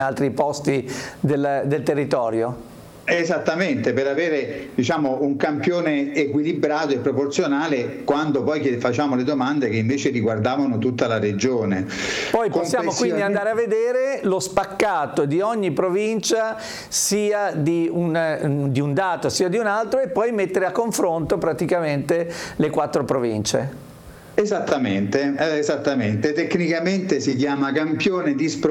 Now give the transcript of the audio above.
altri posti del territorio? Esattamente, per avere un campione equilibrato e proporzionale quando poi facciamo le domande che invece riguardavano tutta la regione. Poi possiamo quindi andare a vedere lo spaccato di ogni provincia, sia di un dato sia di un altro, e poi mettere a confronto praticamente le 4 province. Esattamente, tecnicamente si chiama campione